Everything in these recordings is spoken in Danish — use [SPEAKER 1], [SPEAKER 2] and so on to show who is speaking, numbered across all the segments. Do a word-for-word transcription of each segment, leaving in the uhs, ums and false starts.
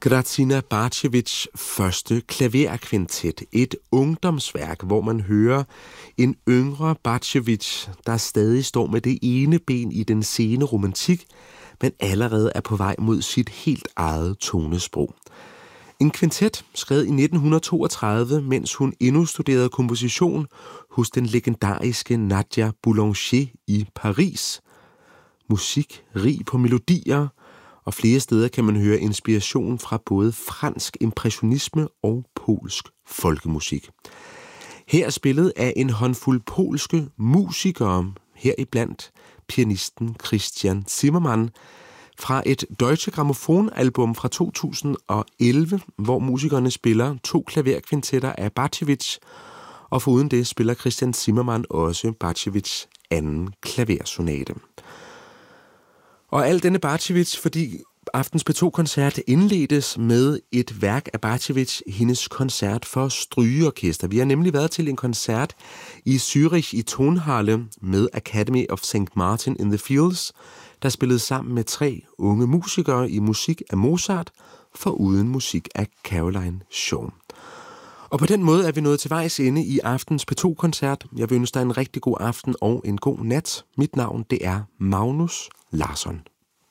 [SPEAKER 1] Grażyna Bacewicz' første klaverkvintet. Et ungdomsværk, hvor man hører en yngre Bacewicz, der stadig står med det ene ben i den sene romantik, men allerede er på vej mod sit helt eget tonesprog. En kvintet skrevet i nitten toogtredive, mens hun endnu studerede komposition hos den legendariske Nadia Boulanger i Paris. Musik rig på melodier, og flere steder kan man høre inspiration fra både fransk impressionisme og polsk folkemusik. Her er spillet af en håndfuld polske musikere, heriblandt pianisten Christian Zimmermann, fra et Deutsche Grammophon-album fra to tusind og elleve, hvor musikerne spiller to klaverkvintetter af Bacewicz, og foruden det spiller Christian Zimmermann også Bacewicz' anden klaversonate. Og alt denne Bacewicz, fordi aftens P to-koncert indledes med et værk af Bacewicz, hendes koncert for strygeorkester. Vi har nemlig været til en koncert i Zürich i Tonhalle med Academy of Saint Martin in the Fields, der spillede sammen med tre unge musikere i musik af Mozart, foruden musik af Caroline Shaw. Og på den måde er vi nået til vejs ende i aftens P to-koncert. Jeg vil ønske dig en rigtig god aften og en god nat. Mit navn, det er Magnus Larsson.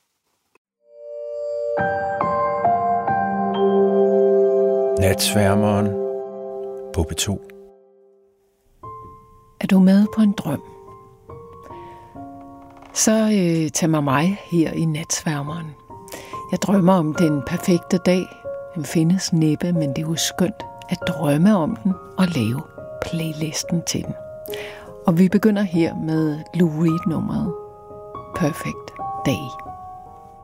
[SPEAKER 2] Natsværmeren på P to.
[SPEAKER 3] Er du med på en drøm? Så øh, tag mig mig her i Natsværmeren. Jeg drømmer om den perfekte dag. Den findes næppe, men det er jo skønt at drømme om den og lave playlisten til den. Og vi begynder her med Lou Reed-nummeret Perfect Day.